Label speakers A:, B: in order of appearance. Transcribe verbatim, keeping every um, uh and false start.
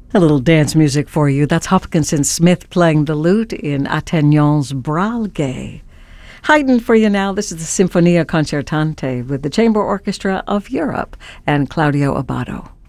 A: A little dance music for you. That's Hopkinson Smith playing the lute in Attegnon's Bral Gai. Haydn for you now. This is the Sinfonia Concertante with the Chamber Orchestra of Europe and Claudio Abbado.